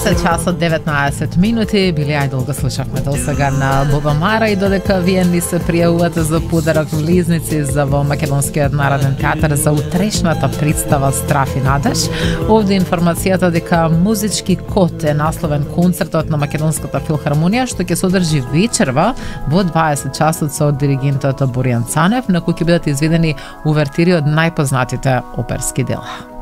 10 часот 19 минути, Били Ајдол го слушавме до сега на Боба Мара и додека вие ни се пријавувате за подарок влизници за во Македонскиот народен театар за утрешната представа Страф и Надеж, овде информацијата дека Музички код е насловен концертот на Македонската филхармонија што ќе се одржи вечерва во 20 часот со диригентот Боријан Цанев, на кој ќе бидат изведени увертири од најпознатите оперски дела.